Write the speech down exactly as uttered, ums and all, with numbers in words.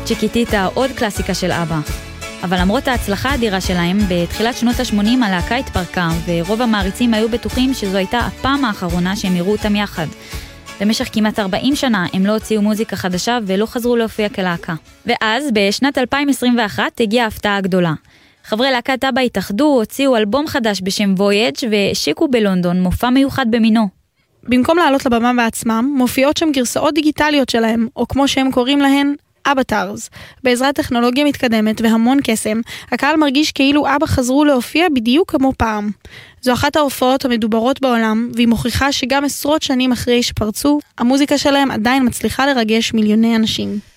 צ'יקיטיטה, עוד קלאסיקה של אבא. אבל למרות ההצלחה האדירה שלהם, בתחילת שנות ה-שמונים הלהקה התפרקה, ורוב המעריצים היו בטוחים שזו הייתה הפעם האחרונה שהם יראו אותם יחד. במשך כמעט ארבעים שנה הם לא הוציאו מוזיקה חדשה ולא חזרו להופיע כלהקה. ואז, בשנת אלפיים עשרים ואחת, הגיעה ההפתעה הגדולה. חברי להקת אבא התאחדו, הוציאו אלבום חדש בשם Voyage, והשיקו בלונדון מופע מיוחד במינו. במקום לעלות לבמה בעצמם, מופיעות שם גרסאות דיגיטליות שלהם, או כמו שהם קוראים להן, אבטארס. בעזרת טכנולוגיה מתקדמת והמון קסם, הקהל מרגיש כאילו אבא חזרו להופיע בדיוק כמו פעם. זו אחת ההופעות המדוברות בעולם, והיא מוכיחה שגם עשרות שנים אחרי שפרצו, המוזיקה שלהם עדיין מצליחה לרגש מיליוני אנשים.